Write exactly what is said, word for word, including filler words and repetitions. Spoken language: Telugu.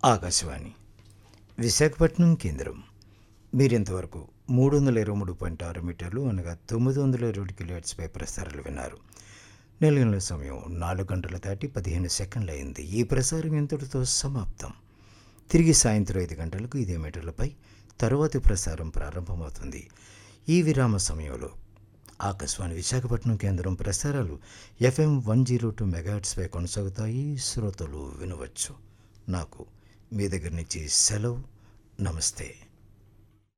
ఆకాశవాణి విశాఖపట్నం కేంద్రం. మీరింతవరకు మూడు వందల ఇరవై మూడు పాయింట్ ఆరు మీటర్లు అనగా తొమ్మిది వందల ఇరవై కిలోహెర్ట్జ్పై ప్రసారాలు విన్నారు. నెలగంటల సమయం నాలుగు గంటల దాటి పదిహేను సెకండ్లు అయింది. ఈ ప్రసారం ఇంతటితో సమాప్తం. తిరిగి సాయంత్రం ఐదు గంటలకు ఇదే మీటర్లపై తరువాతి ప్రసారం ప్రారంభమవుతుంది. ఈ విరామ సమయంలో ఆకాశవాణి విశాఖపట్నం కేంద్రం ప్రసారాలు ఎఫ్ఎం వన్ జీరో టూ మెగాహెర్ట్జ్పై కొనసాగుతాయి. శ్రోతలు వినవచ్చు. నాకు మీ దగ్గర నుంచి సెలవు. నమస్తే.